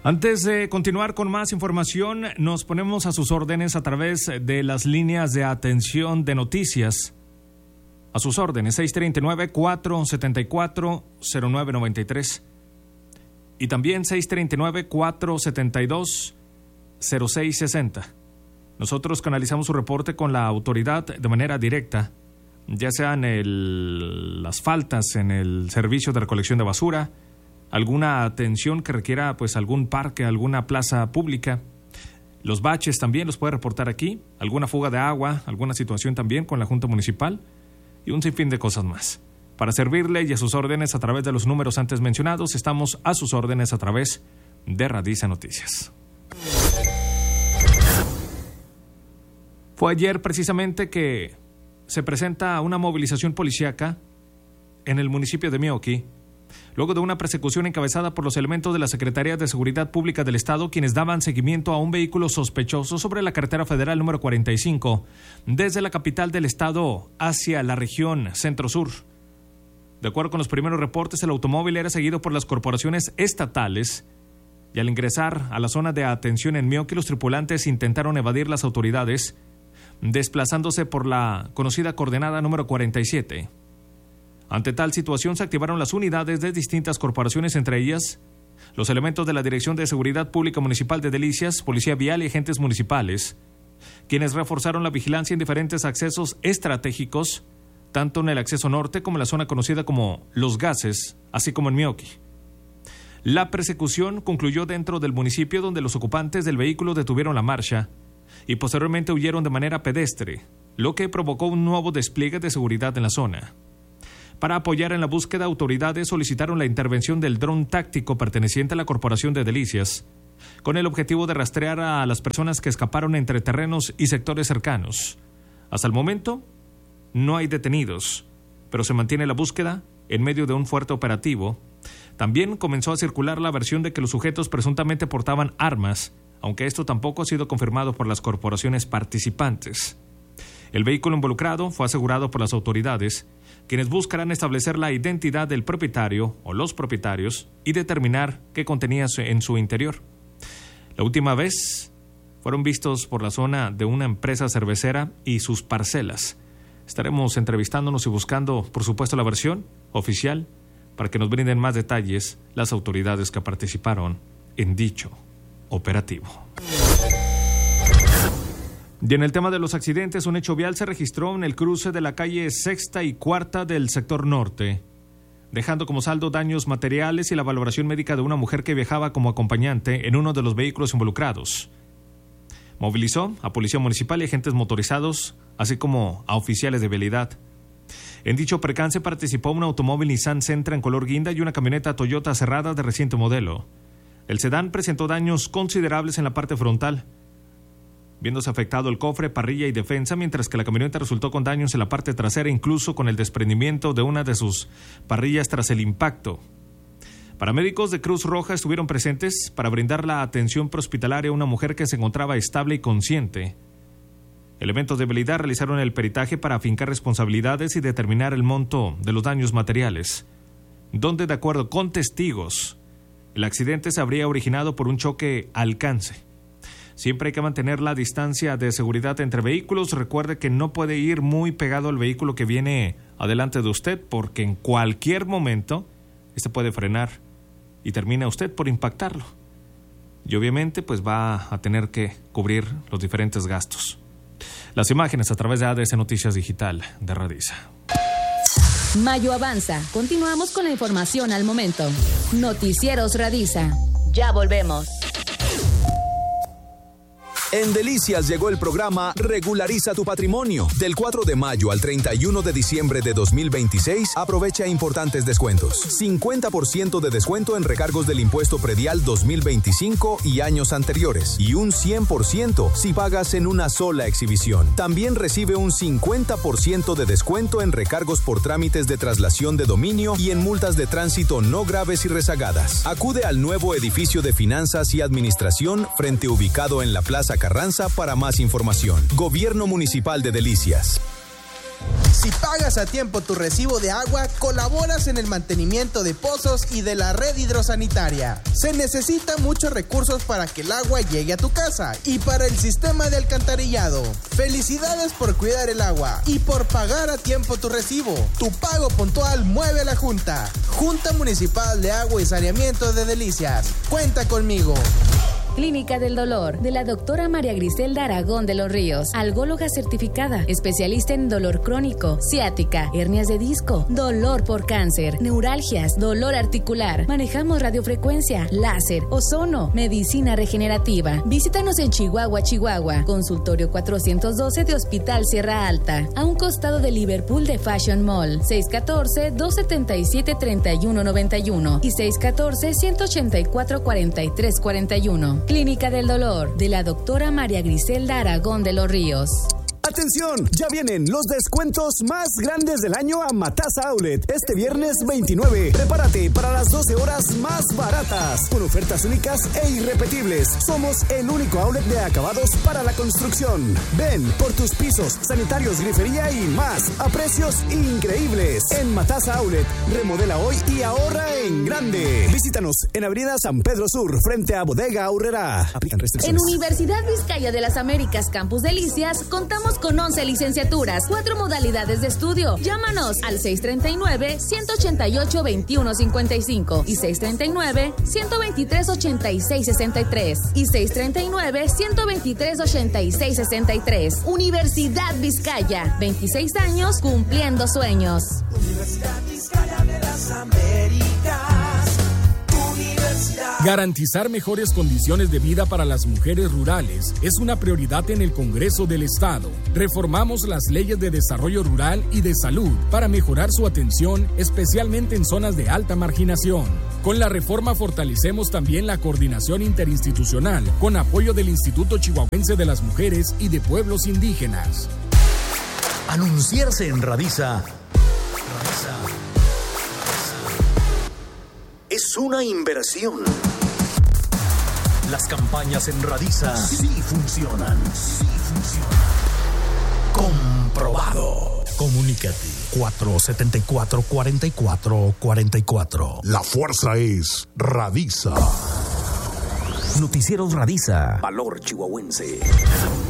Antes de continuar con más información, nos ponemos a sus órdenes a través de las líneas de atención de noticias. A sus órdenes, 639-474-0993 y también 639-472-0660. Nosotros canalizamos su reporte con la autoridad de manera directa, ya sean las faltas en el servicio de recolección de basura, alguna atención que requiera pues algún parque, alguna plaza pública. Los baches también los puede reportar aquí, alguna fuga de agua, alguna situación también con la Junta Municipal y un sinfín de cosas más. Para servirle y a sus órdenes a través de los números antes mencionados, estamos a sus órdenes a través de Radiza Noticias. Fue ayer precisamente que se presenta una movilización policíaca en el municipio de Meoqui, luego de una persecución encabezada por los elementos de la Secretaría de Seguridad Pública del Estado, quienes daban seguimiento a un vehículo sospechoso sobre la carretera federal número 45, desde la capital del Estado hacia la región Centro-Sur. De acuerdo con los primeros reportes, el automóvil era seguido por las corporaciones estatales y al ingresar a la zona de atención en Meoqui, los tripulantes intentaron evadir las autoridades, desplazándose por la conocida coordenada número 47. Ante tal situación se activaron las unidades de distintas corporaciones, entre ellas los elementos de la Dirección de Seguridad Pública Municipal de Delicias, Policía Vial y agentes municipales, quienes reforzaron la vigilancia en diferentes accesos estratégicos, tanto en el acceso norte como en la zona conocida como Los Gases, así como en Meoqui. La persecución concluyó dentro del municipio, donde los ocupantes del vehículo detuvieron la marcha y posteriormente huyeron de manera pedestre, lo que provocó un nuevo despliegue de seguridad en la zona. Para apoyar en la búsqueda, autoridades solicitaron la intervención del dron táctico perteneciente a la Corporación de Delicias, con el objetivo de rastrear a las personas que escaparon entre terrenos y sectores cercanos. Hasta el momento, no hay detenidos, pero se mantiene la búsqueda en medio de un fuerte operativo. También comenzó a circular la versión de que los sujetos presuntamente portaban armas, aunque esto tampoco ha sido confirmado por las corporaciones participantes. El vehículo involucrado fue asegurado por las autoridades, quienes buscarán establecer la identidad del propietario o los propietarios y determinar qué contenía en su interior. La última vez fueron vistos por la zona de una empresa cervecera y sus parcelas. Estaremos entrevistándonos y buscando, por supuesto, la versión oficial para que nos brinden más detalles las autoridades que participaron en dicho operativo. Y en el tema de los accidentes, un hecho vial se registró en el cruce de la calle Sexta y Cuarta del sector norte, dejando como saldo daños materiales y la valoración médica de una mujer que viajaba como acompañante en uno de los vehículos involucrados. Movilizó a policía municipal y agentes motorizados, así como a oficiales de vialidad. En dicho percance participó un automóvil Nissan Sentra en color guinda y una camioneta Toyota Cerrada de reciente modelo. El sedán presentó daños considerables en la parte frontal, viéndose afectado el cofre, parrilla y defensa, mientras que la camioneta resultó con daños en la parte trasera, incluso con el desprendimiento de una de sus parrillas tras el impacto. Paramédicos de Cruz Roja estuvieron presentes para brindar la atención prehospitalaria a una mujer que se encontraba estable y consciente. Elementos de vialidad realizaron el peritaje para afincar responsabilidades y determinar el monto de los daños materiales, donde, de acuerdo con testigos, el accidente se habría originado por un choque a alcance. Siempre hay que mantener la distancia de seguridad entre vehículos. Recuerde que no puede ir muy pegado al vehículo que viene adelante de usted, porque en cualquier momento este puede frenar y termina usted por impactarlo. Y obviamente pues va a tener que cubrir los diferentes gastos. Las imágenes a través de ADS Noticias Digital de Radiza. Mayo avanza. Continuamos con la información al momento. Noticieros Radiza. Ya volvemos. En Delicias llegó el programa Regulariza tu Patrimonio. Del 4 de mayo al 31 de diciembre de 2026, aprovecha importantes descuentos. 50% de descuento en recargos del impuesto predial 2025 y años anteriores. Y un 100% si pagas en una sola exhibición. También recibe un 50% de descuento en recargos por trámites de traslación de dominio y en multas de tránsito no graves y rezagadas. Acude al nuevo edificio de Finanzas y Administración, frente ubicado en la Plaza Carranza, para más información. Gobierno Municipal de Delicias. Si pagas a tiempo tu recibo de agua, colaboras en el mantenimiento de pozos y de la red hidrosanitaria. Se necesitan muchos recursos para que el agua llegue a tu casa y para el sistema de alcantarillado. Felicidades por cuidar el agua y por pagar a tiempo tu recibo. Tu pago puntual mueve a la Junta. Junta Municipal de Agua y Saneamiento de Delicias. Cuenta conmigo. Clínica del Dolor, de la doctora María Griselda Aragón de los Ríos, algóloga certificada, especialista en dolor crónico, ciática, hernias de disco, dolor por cáncer, neuralgias, dolor articular. Manejamos radiofrecuencia, láser, ozono, medicina regenerativa. Visítanos en Chihuahua, Chihuahua, consultorio 412 de Hospital Sierra Alta, a un costado de Liverpool de Fashion Mall, 614-277-3191 y 614-184-4341. Clínica del Dolor, de la doctora María Griselda Aragón de los Ríos. ¡Atención! Ya vienen los descuentos más grandes del año a Matasa Outlet. Este viernes 29. Prepárate para las 12 horas más baratas, con ofertas únicas e irrepetibles. Somos el único outlet de acabados para la construcción. Ven por tus pisos, sanitarios, grifería y más, a precios increíbles. En Matasa Outlet, remodela hoy y ahorra en grande. Visítanos en Avenida San Pedro Sur, frente a Bodega Aurrera. Aplican restricciones. En Universidad Vizcaya de las Américas Campus Delicias, contamos con 11 licenciaturas, 4 modalidades de estudio. Llámanos al 639-188-2155 y 639-123-8663 y 639-123-8663. Universidad Vizcaya, 26 años cumpliendo sueños. Universidad Vizcaya de las Américas. Garantizar mejores condiciones de vida para las mujeres rurales es una prioridad en el Congreso del Estado. Reformamos las leyes de desarrollo rural y de salud para mejorar su atención, especialmente en zonas de alta marginación. Con la reforma fortalecemos también la coordinación interinstitucional con apoyo del Instituto Chihuahuense de las Mujeres y de Pueblos Indígenas. Anunciarse en Radisa es una inversión. Las campañas en Radisa sí funcionan. Comprobado. Comunícate 474-4444. La fuerza es Radisa. Noticieros Radisa. Valor chihuahuense.